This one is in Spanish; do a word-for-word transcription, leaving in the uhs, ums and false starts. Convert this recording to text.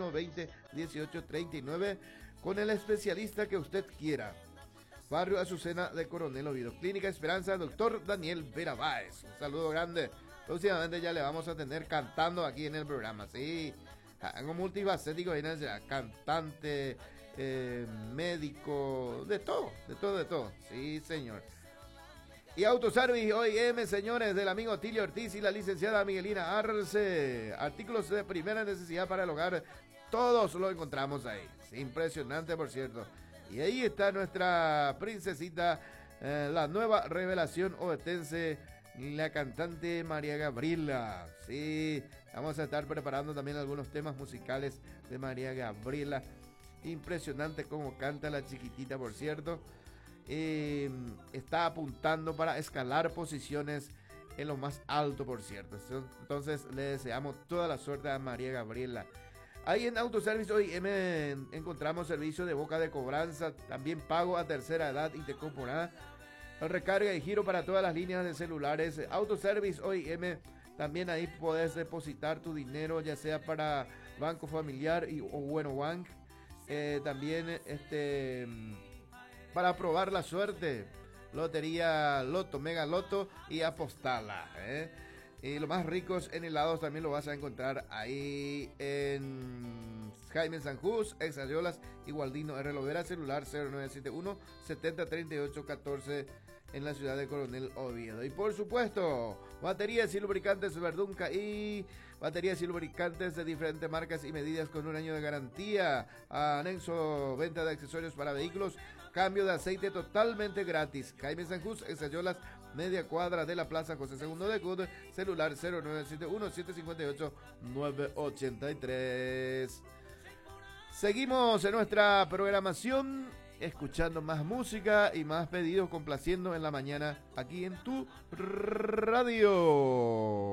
uno, veinte, dieciocho, treinta y nueve con el especialista que usted quiera. Barrio Azucena de Coronel Oviedo. Clínica Esperanza, doctor Daniel Vera Báez. Un saludo grande. Próximamente ya le vamos a tener cantando aquí en el programa, sí. Algo multifacético, cantante, eh, médico, de todo, de todo, de todo. Sí, señor. Y Autoservice O I M, señores, del amigo Tilio Ortiz y la licenciada Miguelina Arce. Artículos de primera necesidad para el hogar, todos lo encontramos ahí. Sí, impresionante, por cierto. Y ahí está nuestra princesita, eh, la nueva revelación ovetense, la cantante María Gabriela. Sí, vamos a estar preparando también algunos temas musicales de María Gabriela. Impresionante cómo canta la chiquitita, por cierto. Eh, está apuntando para escalar posiciones en lo más alto, por cierto. Entonces le deseamos toda la suerte a María Gabriela. Ahí en Autoservice O I M encontramos servicio de boca de cobranza, también pago a tercera edad y te comporá, recarga y giro para todas las líneas de celulares. Autoservice O I M, también ahí puedes depositar tu dinero, ya sea para Banco Familiar y, o Bueno Bank. Eh, también este para probar la suerte, Lotería Loto, Mega Loto y Apostala, ¿eh? Y los más ricos en helados también lo vas a encontrar ahí en Jaime Sanjús, Exariolas y Gualdino R. Lovera, celular cero nueve siete uno, setenta, treinta y ocho, catorce en la ciudad de Coronel Oviedo. Y por supuesto, baterías y lubricantes Verdunca y baterías y lubricantes de diferentes marcas y medidas con un año de garantía. Anexo, venta de accesorios para vehículos, cambio de aceite totalmente gratis. Jaime Sanjús, Exariolas, media cuadra de la Plaza José segundo de Cud, celular cero nueve siete uno, siete cinco ocho, nueve ocho tres. Seguimos en nuestra programación, escuchando más música y más pedidos, complaciendo en la mañana aquí en tu radio.